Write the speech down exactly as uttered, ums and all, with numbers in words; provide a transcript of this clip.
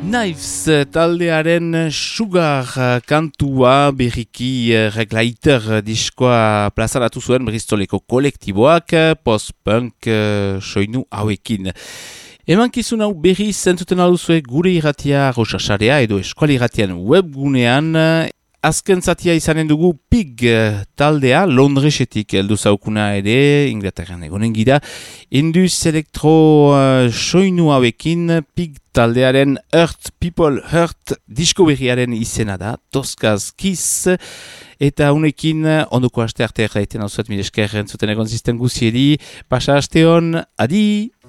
Knives taldearen Sugar kantua berriki Reglaiter diskoa plazaratu zuen Bristoleko kolektiboak post-punk soinu hauekin. Emankizun hau berriz entzuten alduzue gure irratia Roxasarea edo Eskuali irratian webgunean. Azken zatia izanen dugu Pig taldea, Londresetik heldu zaukuna ere, Inglaterran egonen gira. Indus elektro uh, soinu hauekin Pig taldearen Hurt People Hurt disko berriaren izena da, Toskaz Kiss. Eta unekin ondoko aste arte erraiten hau zuet, mire esker entzuten egon zisten guziedi. Pasa aste hon, adi!